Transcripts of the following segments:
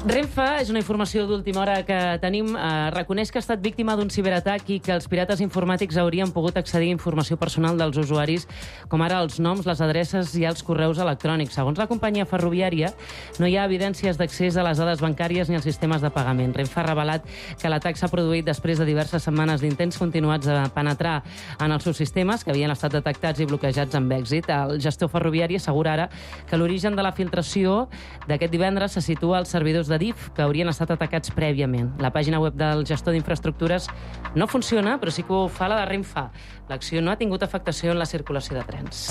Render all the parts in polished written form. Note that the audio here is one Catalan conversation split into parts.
Renfe, és una informació d'última hora que tenim, reconeix que ha estat víctima d'un ciberatac i que els pirates informàtics haurien pogut accedir a informació personal dels usuaris, com ara els noms, les adreces i els correus electrònics. Segons la companyia ferroviària, no hi ha evidències d'accés a les dades bancàries ni als sistemes de pagament. Renfe ha revelat que l'atac s'ha produït després de diverses setmanes d'intents continuats de penetrar en els seus sistemes, que havien estat detectats i bloquejats amb èxit. El gestor ferroviari assegura ara que l'origen de la filtració d'aquest divendres se situa als servidors de DIF, que haurien estat atacats prèviament. La pàgina web del gestor d'infraestructures no funciona, però sí que ho fa la de Renfe. L'acció no ha tingut afectació en la circulació de trens.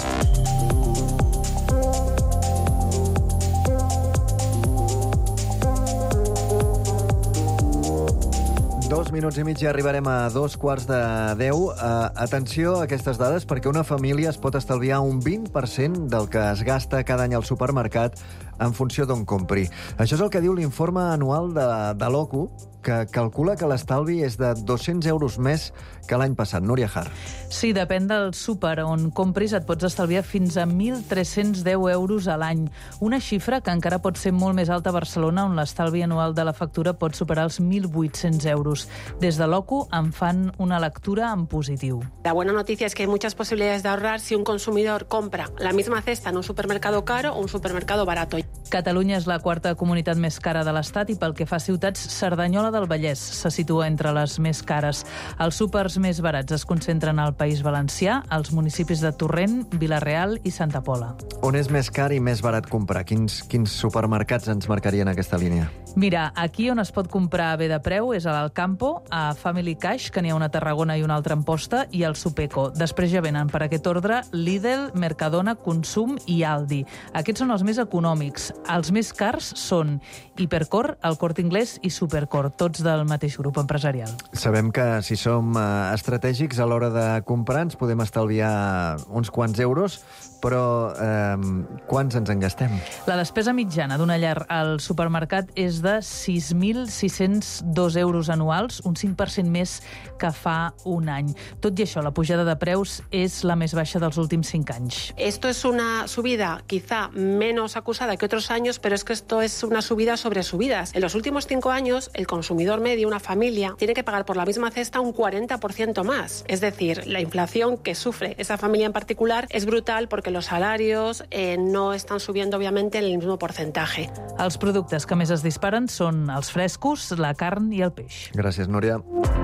2 minuts i mig i arribarem a 2:15. Atenció a aquestes dades, perquè una família es pot estalviar un 20% del que es gasta cada any al supermercat en funció d'on compri. Això és el que diu l'informe anual de l'OCU, que calcula que l'estalvi és de 200 euros més que l'any passat. Núria Har. Sí, depèn del súper on compris, et pots estalviar fins a 1.310 euros a l'any. Una xifra que encara pot ser molt més alta a Barcelona, on l'estalvi anual de la factura pot superar els 1.800 euros. Des de l'OCU en fan una lectura en positiu. La buena noticia es que hay muchas posibilidades de ahorrar si un consumidor compra la misma cesta en un supermercado caro o un supermercado barato. Catalunya és la quarta comunitat més cara de l'Estat i pel que fa a ciutats, Cerdanyola del Vallès se situa entre les més cares. Els súpers més barats es concentren al País Valencià, als municipis de Torrent, Vila-real i Santa Pola. On és més car i més barat comprar? Quins supermercats ens marcarien aquesta línia? Mira, aquí on es pot comprar bé de preu és a l'Alcampo, a Family Cash, que n'hi ha una a Tarragona i una altra a Amposta, i al Supeco. Després ja venen per aquest ordre Lidl, Mercadona, Consum i Aldi. Aquests són els més econòmics. Els més cars són Hipercor, el Corte Inglés i Supercor, tots del mateix grup empresarial. Sabem que si som estratègics a l'hora de comprar ens podem estalviar uns quants euros, però quants ens en gastem? La despesa mitjana d'una llar al supermercat és de 6.602 euros anuals, un 5% més que fa un any. Tot i això, la pujada de preus és la més baixa dels últims 5 anys. Esto es una subida quizá menos acusada que otros años, pero es que esto es una subida sobre subidas. En los últimos 5 años, el consumidor medio, una familia, tiene que pagar por la misma cesta un 40% más. Es decir, la inflación que sufre esa familia en particular es brutal porque los salarios no están subiendo, obviamente, en el mismo porcentaje. Els productes que més es disparen són els frescos, la carn i el peix. Gràcies, Núria.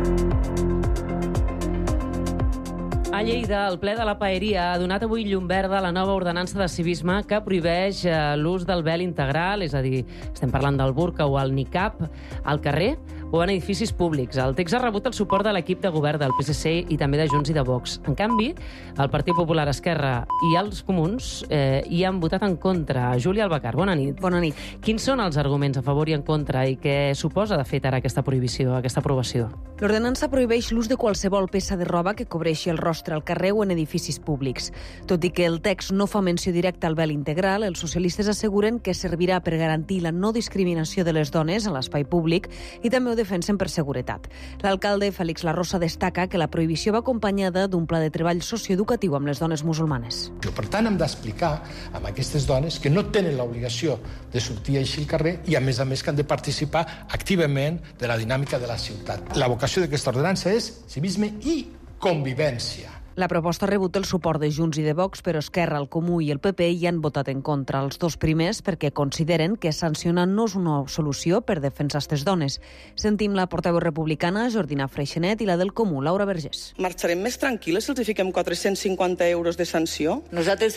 A Lleida, el ple de la Paeria ha donat avui llum verda a la nova ordenança de civisme que prohibeix l'ús del vel integral, és a dir, estem parlant del burca o el niqab, al carrer o en edificis públics. El text ha rebut el suport de l'equip de govern del PSC i també de Junts i de Vox. En canvi, el Partit Popular, Esquerra i els Comuns hi han votat en contra. Júlia Albacar, bona nit. Bona nit. Quins són els arguments a favor i en contra i què suposa, de fet, ara aquesta prohibició, aquesta aprovació? L'ordenança prohibeix l'ús de qualsevol peça de roba que cobreixi el rostre al carrer o en edificis públics. Tot i que el text no fa menció directa al vel integral, els socialistes asseguren que servirà per garantir la no discriminació de les dones a l'espai públic i també ho defensen per seguretat. L'alcalde Félix Larrosa destaca que la prohibició va acompanyada d'un pla de treball socioeducatiu amb les dones musulmanes. Per tant, hem d'explicar a aquestes dones que no tenen l'obligació de sortir així al carrer i, a més que han de participar activament de la dinàmica de la ciutat. La vocació d'aquesta ordenança és civisme i convivència. La proposta ha rebut el suport de Junts i de Vox, però Esquerra, el Comú i el PP hi han votat en contra. Els dos primers perquè consideren que sancionar no és una solució per defensar aquestes dones. Sentim la portaveu republicana, Jordina Freixenet, i la del Comú, Laura Vergés. Marxarem més tranquil·les si els fiquem 450 euros de sanció? Nosaltres